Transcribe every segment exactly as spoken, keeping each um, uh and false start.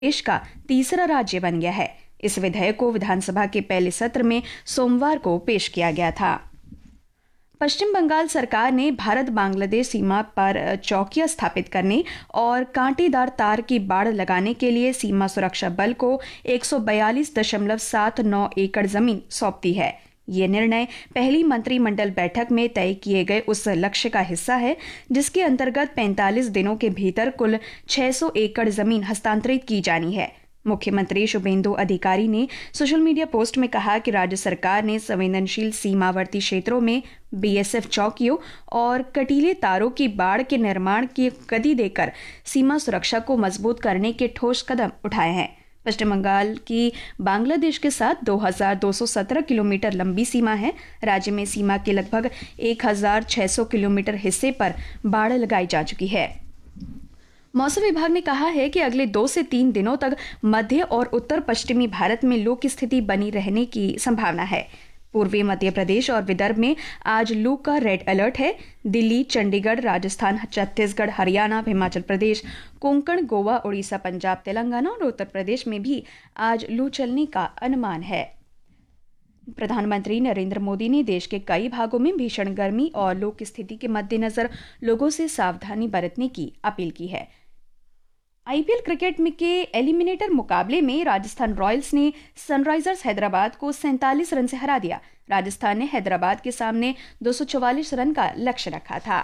देश का तीसरा राज्य बन गया है। इस विधेयक को विधानसभा के पहले सत्र में सोमवार को पेश किया गया था। पश्चिम बंगाल सरकार ने भारत बांग्लादेश सीमा पर चौकियां स्थापित करने और कांटेदार तार की बाड़ लगाने के लिए सीमा सुरक्षा बल को एक सौ बयालीस दशमलव सात नौ एकड़ जमीन सौंप दी है। ये निर्णय पहली मंत्रिमंडल बैठक में तय किए गए उस लक्ष्य का हिस्सा है जिसके अंतर्गत पैंतालीस दिनों के भीतर कुल छह सौ एकड़ जमीन हस्तांतरित की जानी है। मुख्यमंत्री शुभेंदु अधिकारी ने सोशल मीडिया पोस्ट में कहा कि राज्य सरकार ने संवेदनशील सीमावर्ती क्षेत्रों में बीएसएफ चौकियों और कटीले तारों की बाड़ के निर्माण की गति देकर सीमा सुरक्षा को मजबूत करने के ठोस कदम उठाए हैं। पश्चिम बंगाल की बांग्लादेश के साथ दो हज़ार दो सौ सत्रह किलोमीटर लंबी सीमा है। राज्य में सीमा के लगभग एक हज़ार छह सौ किलोमीटर हिस्से पर बाड़ लगाई जा चुकी है। मौसम विभाग ने कहा है कि अगले दो से तीन दिनों तक मध्य और उत्तर पश्चिमी भारत में लू की स्थिति बनी रहने की संभावना है। पूर्वी मध्य प्रदेश और विदर्भ में आज लू का रेड अलर्ट है। दिल्ली, चंडीगढ़, राजस्थान, छत्तीसगढ़, हरियाणा, हिमाचल प्रदेश, कोंकण, गोवा, उड़ीसा, पंजाब, तेलंगाना और उत्तर प्रदेश में भी आज लू चलने का अनुमान है। प्रधानमंत्री नरेंद्र मोदी ने देश के कई भागों में भीषण गर्मी और लू की स्थिति के मद्देनजर लोगों से सावधानी बरतने की अपील की है। आईपीएल क्रिकेट में के एलिमिनेटर मुकाबले में राजस्थान रॉयल्स ने सनराइजर्स हैदराबाद को सैंतालीस रन से हरा दिया। राजस्थान ने हैदराबाद के सामने दो सौ चौवालीस रन का लक्ष्य रखा था।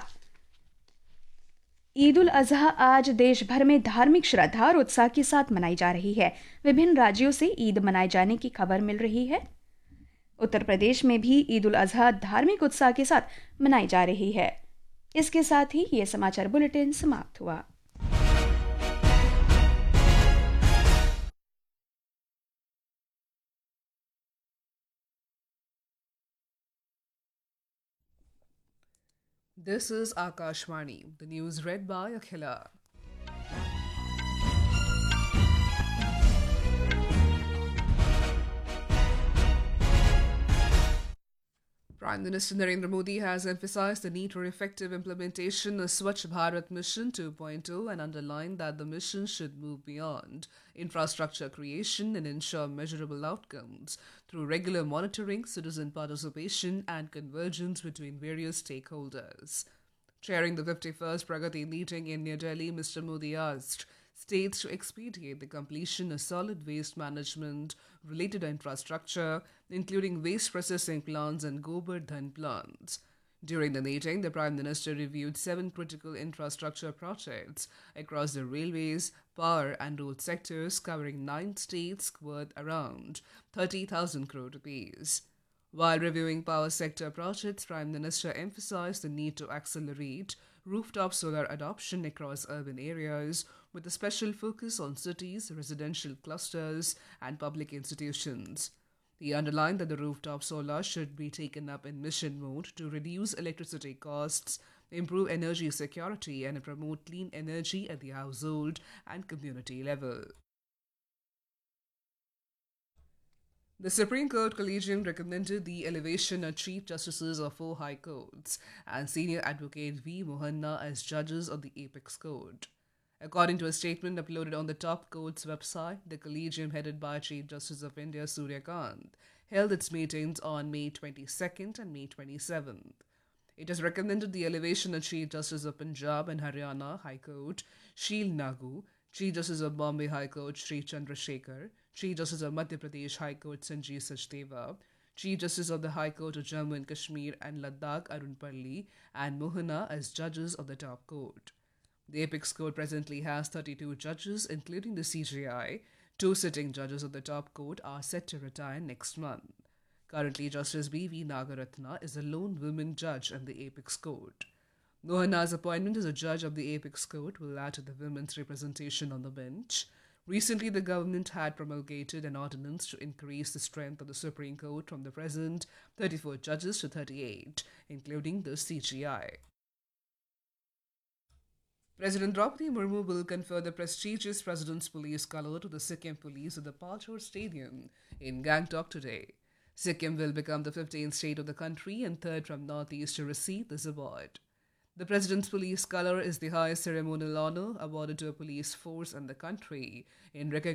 ईद उल अजहा आज देश भर में धार्मिक श्रद्धा और उत्साह के साथ मनाई जा रही है। विभिन्न राज्यों से ईद मनाए जाने की खबर मिल रही है। उत्तर प्रदेश में भी ईद उल अजहा धार्मिक उत्साह के साथ मनाई जा रही है। इसके साथ ही यह समाचार बुलेटिन समाप्त हुआ। This is Akashvani, the news read by Akhila. Prime Minister Narendra Modi has emphasized the need for effective implementation of Swachh Bharat Mission two point oh and underlined that the mission should move beyond infrastructure creation and ensure measurable outcomes through regular monitoring, citizen participation, and convergence between various stakeholders. Chairing the fifty-first Pragati meeting in New Delhi, Mister Modi asked states to expedite the completion of solid waste management related infrastructure, including waste processing plants and Gobardhan plants. During the meeting, the Prime Minister reviewed seven critical infrastructure projects across the railways, power and road sectors, covering nine states worth around thirty thousand crore rupees. While reviewing power sector projects, Prime Minister emphasized the need to accelerate rooftop solar adoption across urban areas, with a special focus on cities, residential clusters, and public institutions. He underlined that the rooftop solar should be taken up in mission mode to reduce electricity costs, improve energy security, and promote clean energy at the household and community level. The Supreme Court Collegium recommended the elevation of Chief Justices of four High Courts and Senior Advocate V. Mohanna as judges of the Apex Court. According to a statement uploaded on the top court's website, the Collegium, headed by Chief Justice of India Surya Kant, held its meetings on May twenty-second and May twenty-seventh. It has recommended the elevation of Chief Justice of Punjab and Haryana High Court, Sheel Nagu, Chief Justice of Bombay High Court, Sri Chandrasekhar, Chief Justice of Madhya Pradesh High Court, Sanjeev Sachdeva, Chief Justice of the High Court of Jammu and Kashmir and Ladakh, Arun Palli, and Mohanna as judges of the top court. The Apex Court presently has thirty-two judges, including the C J I. Two sitting judges of the top court are set to retire next month. Currently, Justice B V Nagaratna is a lone woman judge in the Apex Court. Mohanna's appointment as a judge of the Apex Court will add to the women's representation on the bench. Recently, the government had promulgated an ordinance to increase the strength of the Supreme Court from the present thirty-four judges to thirty-eight, including the C G I. President Draupadi Murmu will confer the prestigious President's Police Colour to the Sikkim Police at the Palchor Stadium in Gangtok today. Sikkim will become the fifteenth state of the country and third from northeast to receive this award. The President's Police Colour is the highest ceremonial honour awarded to a police force in the country in recognition